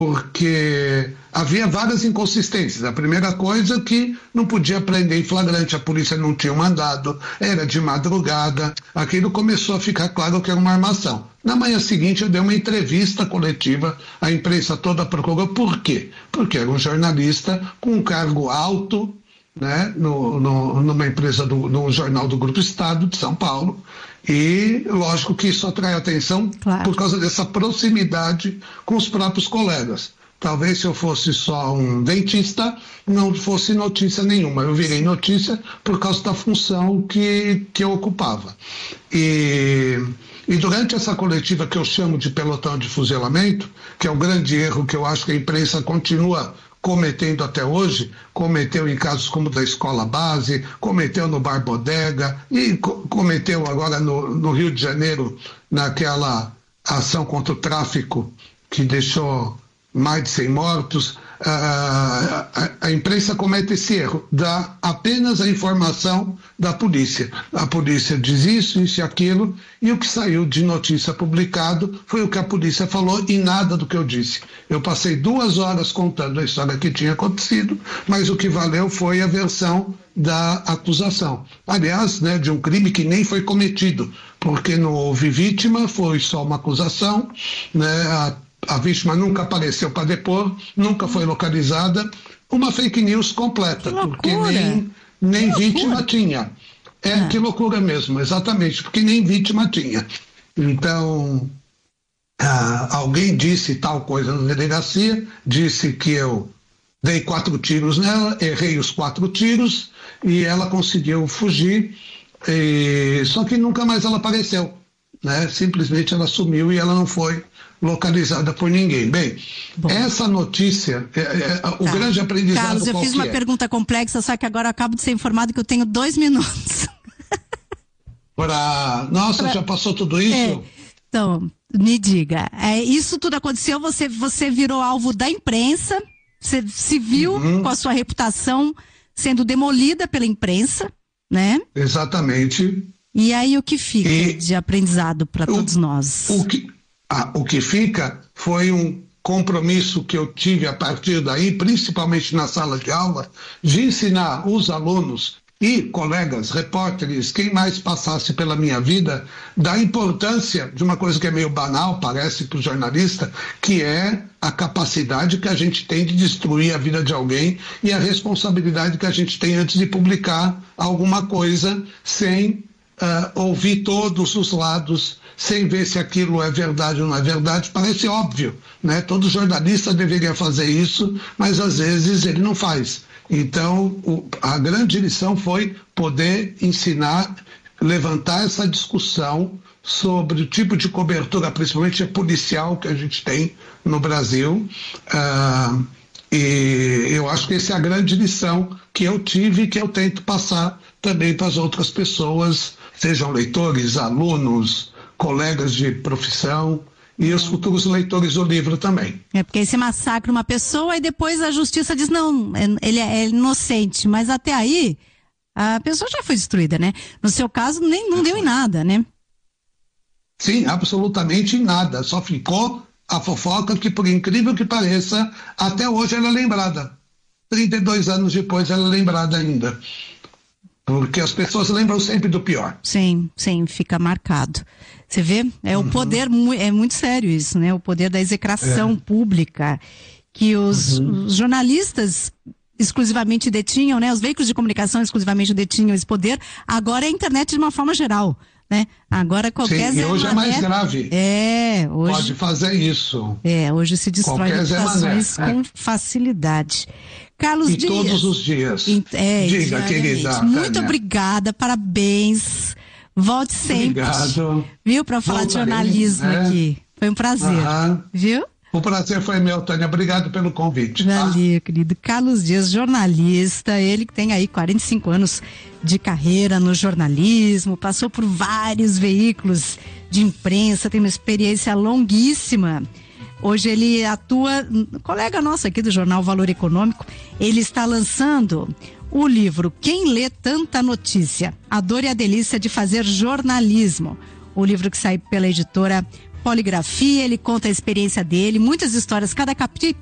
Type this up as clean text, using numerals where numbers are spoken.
porque havia várias inconsistências. A primeira coisa que não podia prender em flagrante, a polícia não tinha mandado, era de madrugada, aquilo começou a ficar claro que era uma armação. Na manhã seguinte eu dei uma entrevista coletiva, a imprensa toda procurou. Por quê? Porque era um jornalista com um cargo alto, né, numa empresa, num jornal do Grupo Estado de São Paulo, e lógico que isso atrai atenção, claro, por causa dessa proximidade com os próprios colegas. Talvez se eu fosse só um dentista, não fosse notícia nenhuma. Eu virei notícia por causa da função que eu ocupava. E durante essa coletiva que eu chamo de pelotão de fuzilamento, que é um grande erro que eu acho que a imprensa continua cometendo até hoje, cometeu em casos como da Escola Base, cometeu no Bar Bodega e cometeu agora no Rio de Janeiro, naquela ação contra o tráfico que deixou mais de 100 mortos. A imprensa comete esse erro, dá apenas a informação da polícia. A polícia diz isso e aquilo, e o que saiu de notícia publicado foi o que a polícia falou e nada do que eu disse. Eu passei 2 horas contando a história que tinha acontecido, mas o que valeu foi a versão da acusação. Aliás, né, de um crime que nem foi cometido, porque não houve vítima, foi só uma acusação, né, a vítima nunca apareceu para depor, nunca foi localizada, uma fake news completa, porque nem vítima tinha. Que loucura mesmo, exatamente, porque nem vítima tinha. Então, alguém disse tal coisa na delegacia, disse que eu dei 4 tiros nela, errei os 4 tiros e ela conseguiu fugir, só que nunca mais ela apareceu, né? Simplesmente ela sumiu e ela não foi localizada por ninguém. Bem, essa notícia, o grande aprendizado... Carlos, eu fiz uma pergunta complexa, só que agora eu acabo de ser informado que eu tenho 2 minutos. Nossa, já passou tudo isso? Então, me diga, isso tudo aconteceu, você virou alvo da imprensa, você se viu com a sua reputação sendo demolida pela imprensa, né? Exatamente. E aí o que fica de aprendizado para todos nós? O que fica foi um compromisso que eu tive a partir daí, principalmente na sala de aula, de ensinar os alunos e colegas, repórteres, quem mais passasse pela minha vida, da importância de uma coisa que é meio banal, parece para o jornalista, que é a capacidade que a gente tem de destruir a vida de alguém e a responsabilidade que a gente tem antes de publicar alguma coisa sem ouvir todos os lados, sem ver se aquilo é verdade ou não é verdade. Parece óbvio, né? Todo jornalista deveria fazer isso, mas às vezes ele não faz. Então, a grande lição foi poder ensinar, levantar essa discussão sobre o tipo de cobertura, principalmente policial, que a gente tem no Brasil. E eu acho que essa é a grande lição que eu tive e que eu tento passar também para as outras pessoas, sejam leitores, alunos, colegas de profissão e os futuros leitores do livro também. Porque aí você massacra uma pessoa e depois a justiça diz, não, ele é inocente, mas até aí a pessoa já foi destruída, né? No seu caso, não deu em nada, né? Sim, absolutamente em nada, só ficou a fofoca que, por incrível que pareça, até hoje ela é lembrada. 32 anos depois ela é lembrada ainda. Porque as pessoas lembram sempre do pior. Sim, fica marcado. Você vê? O poder, é muito sério isso, né? O poder da execração pública, que os jornalistas exclusivamente detinham, né? Os veículos de comunicação exclusivamente detinham esse poder. Agora é a internet de uma forma geral, né? Agora qualquer Sim, e hoje é mais grave. Hoje pode fazer isso. Hoje se destrói reputações com facilidade. Carlos Dias. Todos os dias. Diga, querida. Muito obrigada, parabéns. Volte sempre. Obrigado. Viu, para falar de jornalismo aqui. Foi um prazer. Viu? O prazer foi meu, Tânia. Obrigado pelo convite. Valeu, querido. Carlos Dias, jornalista, ele que tem aí 45 anos de carreira no jornalismo, passou por vários veículos de imprensa, tem uma experiência longuíssima. Hoje ele atua, colega nosso aqui do jornal Valor Econômico, ele está lançando o livro Quem Lê Tanta Notícia? A Dor e a Delícia de Fazer Jornalismo. O livro que sai pela editora poligrafia, ele conta a experiência dele, muitas histórias, cada